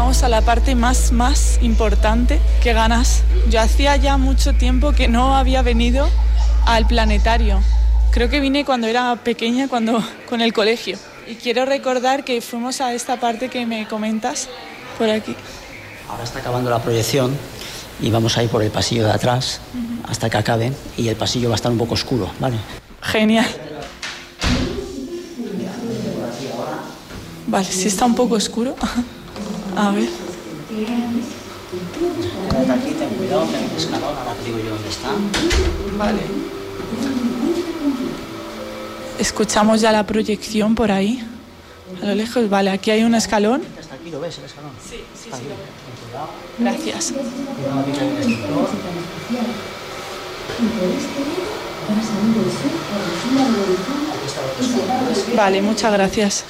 llegamos a la parte más importante, que ganas. Yo hacía ya mucho tiempo que no había venido al planetario. Creo que vine cuando era pequeña, con el colegio. Y quiero recordar que fuimos a esta parte que me comentas, por aquí. Ahora está acabando la proyección y vamos a ir por el pasillo de atrás hasta que acabe, y el pasillo va a estar un poco oscuro, ¿vale? Genial. Vale, sí está un poco oscuro. A ver. Quédate aquí, ten cuidado, ten el escalón, ahora te digo yo dónde está. Vale. Escuchamos ya la proyección por ahí, a lo lejos. Vale, aquí hay un escalón. Hasta aquí, ¿lo ves, el escalón? Sí. Gracias. Vale, muchas gracias.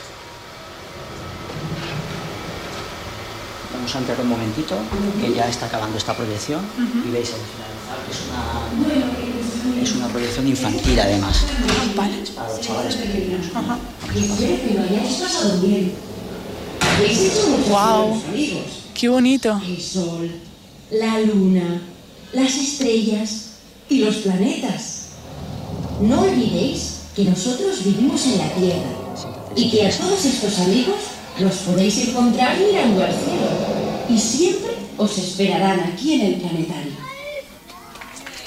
Vamos a entrar un momentito, que ya está acabando esta proyección, y veis al finalizar que es una proyección infantil, además. Vale. Es para los chavales pequeños. Wow, qué bonito. El sol, la luna, las estrellas y los planetas. No olvidéis que nosotros vivimos en la Tierra y que a todos estos amigos los podéis encontrar mirando al cielo y siempre os esperarán aquí en el planetario.